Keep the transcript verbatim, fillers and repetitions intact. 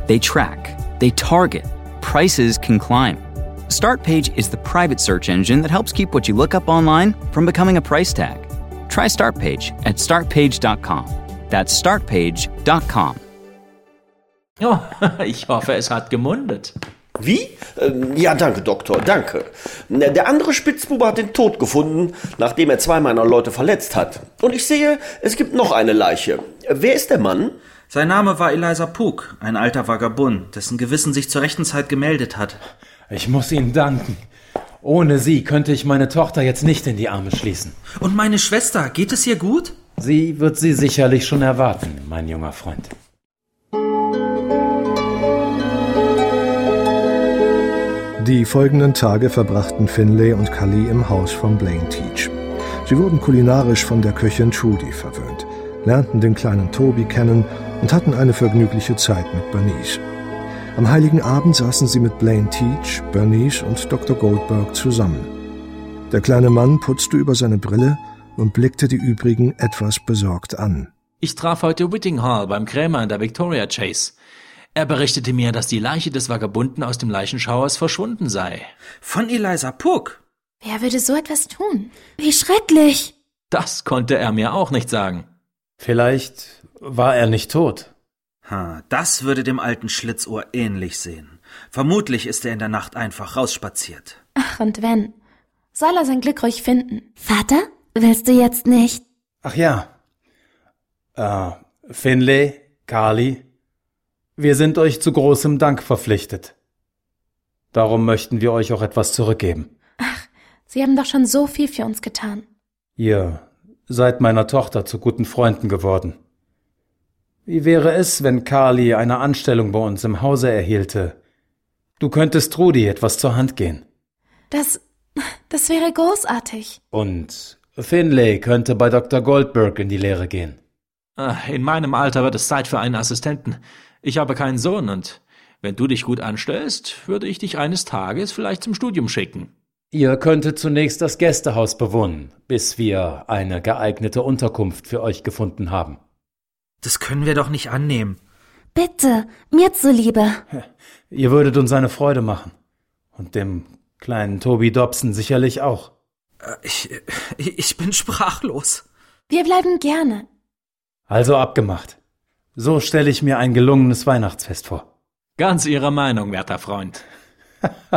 They track, they target, prices can climb. Startpage is the private search engine that helps keep what you look up online from becoming a price tag. Try Startpage at startpage dot com. That's startpage dot com. Oh, ich hoffe, es hat gemundet. Wie? Ähm, ja, danke, Doktor, danke. Der andere Spitzbube hat den Tod gefunden, nachdem er zwei meiner Leute verletzt hat. Und ich sehe, es gibt noch eine Leiche. Wer ist der Mann? Sein Name war Eliza Pugh, ein alter Vagabund, dessen Gewissen sich zur rechten Zeit gemeldet hat. Ich muss Ihnen danken. Ohne Sie könnte ich meine Tochter jetzt nicht in die Arme schließen. Und meine Schwester, geht es ihr gut? Sie wird Sie sicherlich schon erwarten, mein junger Freund. Die folgenden Tage verbrachten Finlay und Cully im Haus von Blaine Teach. Sie wurden kulinarisch von der Köchin Trudy verwöhnt, lernten den kleinen Toby kennen und hatten eine vergnügliche Zeit mit Bernice. Am Heiligen Abend saßen sie mit Blaine Teach, Bernice und Doktor Goldberg zusammen. Der kleine Mann putzte über seine Brille und blickte die übrigen etwas besorgt an. Ich traf heute Whittinghall beim Krämer in der Victoria Chase. Er berichtete mir, dass die Leiche des Vagabunden aus dem Leichenschauers verschwunden sei. Von Eliza Pugh? Wer würde so etwas tun? Wie schrecklich! Das konnte er mir auch nicht sagen. Vielleicht war er nicht tot. Ha, das würde dem alten Schlitzohr ähnlich sehen. Vermutlich ist er in der Nacht einfach rausspaziert. Ach, und wenn? Soll er sein Glück ruhig finden? Vater, willst du jetzt nicht? Ach ja. Äh, Finlay, Carly, wir sind euch zu großem Dank verpflichtet. Darum möchten wir euch auch etwas zurückgeben. Ach, Sie haben doch schon so viel für uns getan. Ihr seid meiner Tochter zu guten Freunden geworden. Wie wäre es, wenn Carly eine Anstellung bei uns im Hause erhielte? Du könntest Trudy etwas zur Hand gehen. Das, das wäre großartig. Und Finlay könnte bei Doktor Goldberg in die Lehre gehen. In meinem Alter wird es Zeit für einen Assistenten. Ich habe keinen Sohn und wenn du dich gut anstellst, würde ich dich eines Tages vielleicht zum Studium schicken. Ihr könntet zunächst das Gästehaus bewohnen, bis wir eine geeignete Unterkunft für euch gefunden haben. Das können wir doch nicht annehmen. Bitte, mir zuliebe. Ihr würdet uns eine Freude machen. Und dem kleinen Toby Dobson sicherlich auch. Ich, ich bin sprachlos. Wir bleiben gerne. Also abgemacht. So stelle ich mir ein gelungenes Weihnachtsfest vor. Ganz Ihrer Meinung, werter Freund.